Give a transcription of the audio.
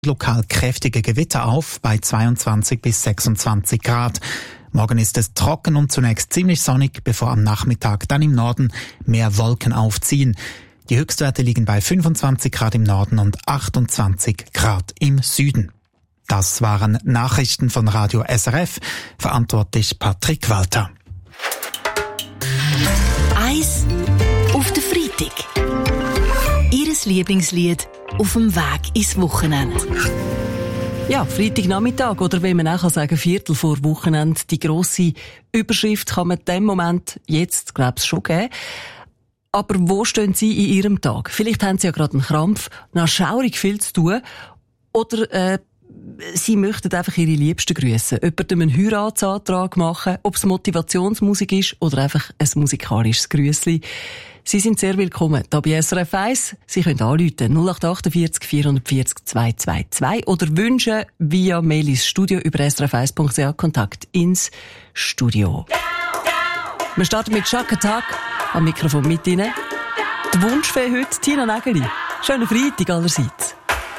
lokal kräftige Gewitter auf bei 22 bis 26 Grad. Morgen ist es trocken und zunächst ziemlich sonnig, bevor am Nachmittag dann im Norden mehr Wolken aufziehen. Die Höchstwerte liegen bei 25 Grad im Norden und 28 Grad im Süden. Das waren Nachrichten von Radio SRF, verantwortlich Patrick Walter. Eis auf den Freitag. Ihres Lieblingslied auf dem Weg ins Wochenende. Ja, Freitagnachmittag oder wie man auch sagen, Viertel vor Wochenende. Die grosse Überschrift kann man in dem Moment jetzt, glaube ich, schon geben. Aber wo stehen Sie in Ihrem Tag? Vielleicht haben Sie ja gerade einen Krampf, noch schaurig viel zu tun. Oder Sie möchten einfach Ihre Liebsten grüssen, jemandem einen Heiratsantrag machen, ob es Motivationsmusik ist oder einfach ein musikalisches Grüssli. Sie sind sehr willkommen hier bei SRF 1. Sie können anrufen 0848 440 222 oder wünschen via Mail ins Studio über srf1.ch Kontakt ins Studio. Wir starten mit Chaka Attack am Mikrofon mit Ihnen. Die Wunschfee heute, Tina Nägeli. Schönen Freitag allerseits.